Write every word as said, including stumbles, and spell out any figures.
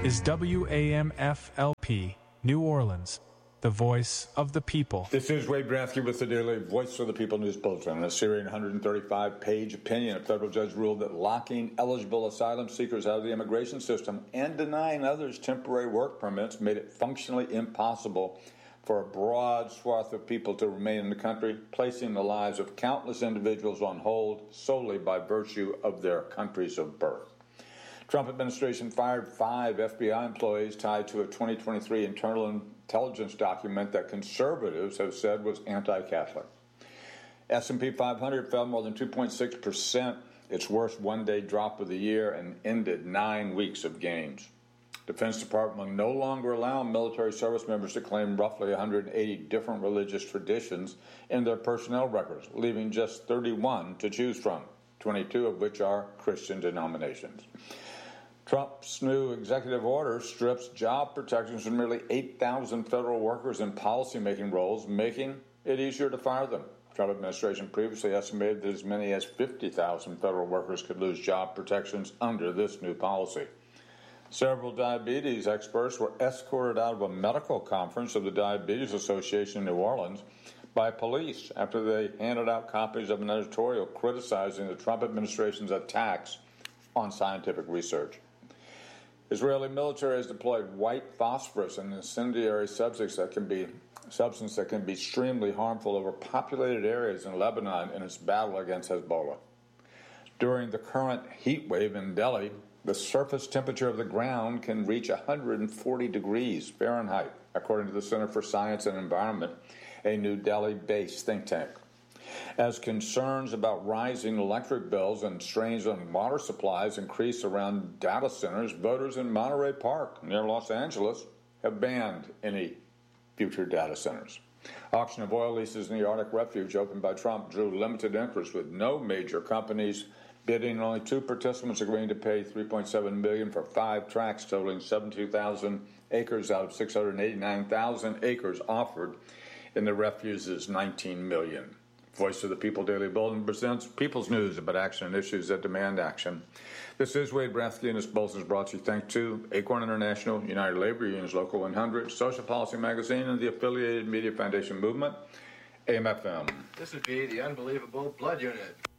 is W A M F L P, New Orleans, the voice of the people. This is Wade Bransky with the Daily Voice of the People News Bulletin. In a Syrian one hundred thirty-five page opinion, a federal judge ruled that locking eligible asylum seekers out of the immigration system and denying others temporary work permits made it functionally impossible for a broad swath of people to remain in the country, placing the lives of countless individuals on hold solely by virtue of their countries of birth. Trump administration fired five F B I employees tied to a twenty twenty-three internal intelligence document that conservatives have said was anti-Catholic. S and P five hundred fell more than two point six percent, its worst one-day drop of the year, and ended nine weeks of gains. Defense Department will no longer allow military service members to claim roughly one hundred eighty different religious traditions in their personnel records, leaving just thirty-one to choose from, twenty-two of which are Christian denominations. Trump's new executive order strips job protections from nearly eight thousand federal workers in policymaking roles, making it easier to fire them. The Trump administration previously estimated that as many as fifty thousand federal workers could lose job protections under this new policy. Several diabetes experts were escorted out of a medical conference of the Diabetes Association in New Orleans by police after they handed out copies of an editorial criticizing the Trump administration's attacks on scientific research. Israeli military has deployed white phosphorus, an incendiary substance that can be substance that can be extremely harmful over populated areas in Lebanon in its battle against Hezbollah. During the current heat wave in Delhi, the surface temperature of the ground can reach one hundred forty degrees Fahrenheit, according to the Center for Science and Environment, a New Delhi-based think tank. As concerns about rising electric bills and strains on water supplies increase around data centers, voters in Monterey Park near Los Angeles have banned any future data centers. Auction of oil leases in the Arctic Refuge opened by Trump drew limited interest, with no major companies bidding and only two participants agreeing to pay three point seven million dollars for five tracts totaling seventy-two thousand acres out of six hundred eighty-nine thousand acres offered in the refuge's nineteen million dollars. Voice of the People Daily Bulletin presents People's News about action and issues that demand action. This is Wade Bransky, and this bulletin is brought to you thanks to Acorn International, United Labor Unions Local one hundred, Social Policy Magazine, and the affiliated Media Foundation Movement, A M F M. This would be the Unbelievable Blood Unit.